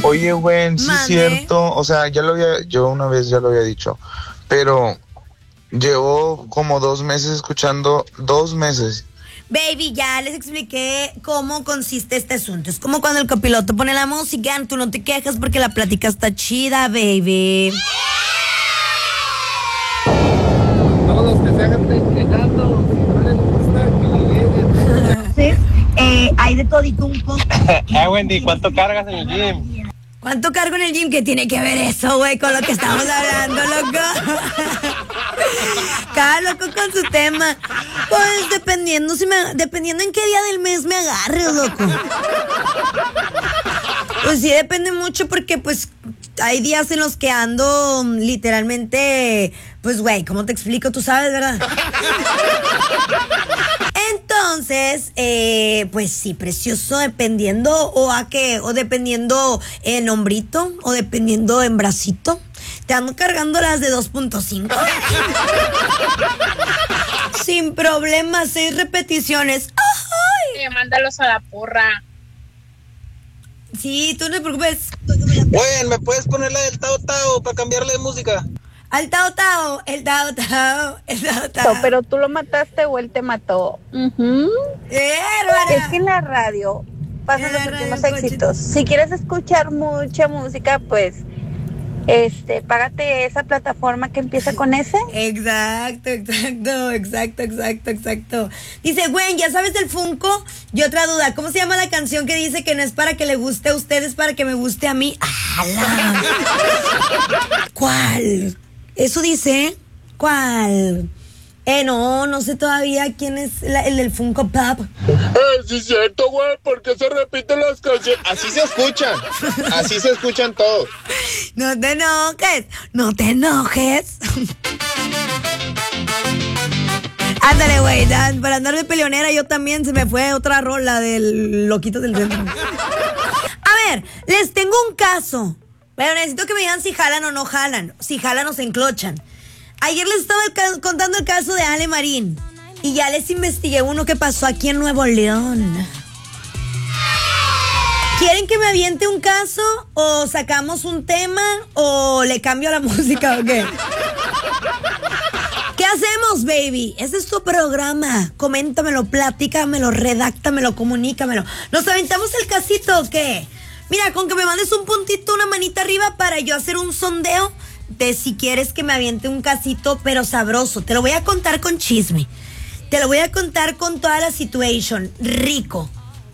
Oye, güey, sí es Mande. cierto. O sea, yo una vez ya lo había dicho, pero llevo como 2 meses escuchando, 2 meses. Baby, ya les expliqué cómo consiste este asunto. Es como cuando el copiloto pone la música, tú no te quejas porque la plática está chida, baby. Todos los que se hagan quejando, si no les gusta, que le lleguen. Entonces, hay de todito un poco. Wendy, ¿cuánto cargas en el gym? ¿Cuánto cargo en el gym? ¿Qué tiene que ver eso, güey, con lo que estamos hablando, loco? Cada loco con su tema. Pues dependiendo en qué día del mes me agarre, loco. Pues sí, depende mucho porque pues hay días en los que ando literalmente, pues güey, ¿cómo te explico? Tú sabes, ¿verdad? Entonces, pues sí, precioso, dependiendo o dependiendo en hombrito, o dependiendo en bracito. Te ando cargando las de 2.5. Sin problema, 6 repeticiones. ¡Ay! Mándalos a la porra. Sí, tú no te preocupes. Güey, ¿me puedes poner la del Tao Tao para cambiarle de música? Al Tao Tao, el Tao Tao, el Tao Tao. Pero tú lo mataste o él te mató. Bárbara. Es que en la radio pasan los últimos éxitos. Si quieres escuchar mucha música, pues págate esa plataforma que empieza con S. Exacto. Dice, güey, ¿ya sabes del Funko? Y otra duda, ¿cómo se llama la canción que dice que no es para que le guste a ustedes, para que me guste a mí? ¡Hala! ¿Cuál? ¿Eso dice? ¿Cuál? No sé todavía quién es el del Funko Pop. Sí es cierto, güey, porque se repiten las canciones. Así se escuchan todos. No te enojes. Ándale, güey, para andar de peleonera yo también se me fue otra rola del Loquitos del Centro. A ver, les tengo un caso, pero necesito que me digan si jalan o no jalan, si jalan o se enclochan. Ayer les estaba contando el caso de Ale Marín y ya les investigué uno que pasó aquí en Nuevo León. ¿Quieren que me aviente un caso o sacamos un tema o le cambio la música o qué? ¿Qué hacemos, baby? Este es tu programa. Coméntamelo, platícamelo, redáctamelo, comunícamelo. ¿Nos aventamos el casito o qué? Mira, con que me mandes un puntito, una manita arriba para yo hacer un sondeo de si quieres que me aviente un casito, pero sabroso. Te lo voy a contar con chisme. Te lo voy a contar con toda la situation. Rico.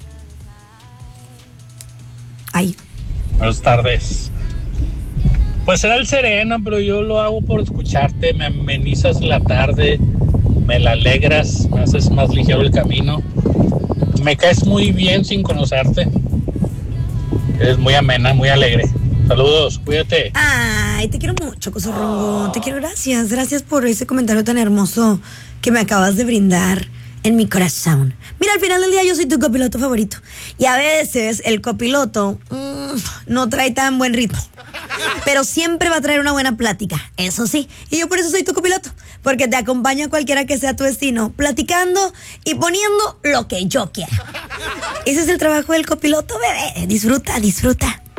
Ay. Buenas tardes. Pues era el sereno, pero yo lo hago por escucharte. Me amenizas la tarde, me la alegras, me haces más ligero el camino. Me caes muy bien sin conocerte. Eres muy amena, muy alegre. Saludos, cuídate. Ay, te quiero mucho, Cosorrongo. Te quiero, gracias por ese comentario tan hermoso que me acabas de brindar en mi corazón. Mira, al final del día yo soy tu copiloto favorito. Y a veces el copiloto no trae tan buen ritmo. Pero siempre va a traer una buena plática, eso sí. Y yo por eso soy tu copiloto. Porque te acompaño a cualquiera que sea tu destino, platicando y poniendo lo que yo quiera. Ese es el trabajo del copiloto, bebé. Disfruta.